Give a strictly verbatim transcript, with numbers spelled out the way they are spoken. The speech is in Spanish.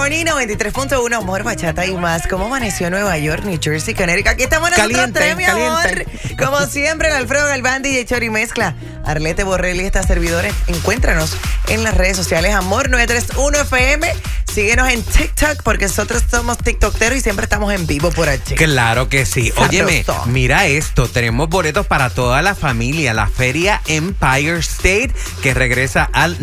Morning, noventa y tres punto uno, amor, bachata y más. ¿Cómo amaneció Nueva York, New Jersey, Connecticut? Aquí estamos nosotros Caliente, tres, mi amor. caliente. Como siempre, el Alfredo Galván, D J Chori Mezcla, Arlette Borrelli y estas servidores. Encuéntranos en las redes sociales, Amor nueve tres uno F M. Síguenos en TikTok porque nosotros somos TikTokeros y siempre estamos en vivo por allí. Claro que sí. Óyeme, Sabroso. mira esto. Tenemos boletos para toda la familia. La feria Empire State que regresa al